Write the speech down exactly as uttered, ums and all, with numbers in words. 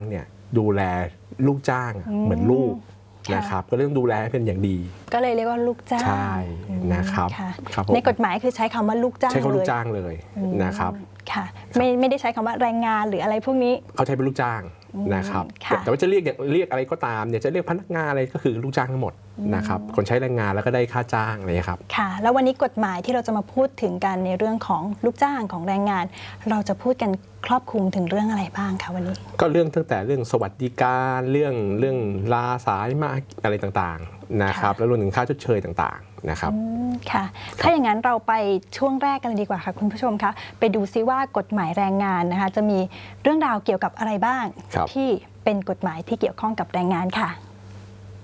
เนี่ยดูแลลูกจ้างเหมือนลูกนะครับก็เรื่องดูแลเป็นอย่างดีก็เลยเรียกว่าลูกจ้างใช่นะครับในกฎหมายคือใช้คำว่าลูกจ้างใช้คำว่าลูกจ้างเลยนะครับค่ะไม่ไม่ได้ใช้คำว่าแรงงานหรืออะไรพวกนี้เขาใช้เป็นลูกจ้างนะครับแต่ว่าจะเรียกเรียกอะไรก็ตามเนี่ยจะเรียกพนักงานอะไรก็คือลูกจ้างทั้งหมดนะครับคนใช้แรงงานแล้วก็ได้ค่าจ้างเลยครับค่ะแล้ววันนี้กฎหมายที่เราจะมาพูดถึงกันในเรื่องของลูกจ้างของแรงงานเราจะพูดกันครอบคลุมถึงเรื่องอะไรบ้างคะวันนี้ก็เรื่องตั้งแต่เรื่องสวัสดิการเรื่องเรื่องลาสายมาอะไรต่างๆนะครับแล้วรวมถึงค่าชดเชยต่างๆนะครับค่ะถ้าอย่างนั้นเราไปช่วงแรกกันเลยดีกว่าค่ะคุณผู้ชมคะไปดูซิว่ากฎหมายแรงงานนะคะจะมีเรื่องราวเกี่ยวกับอะไรบ้างที่เป็นกฎหมายที่เกี่ยวข้องกับแรงงานค่ะ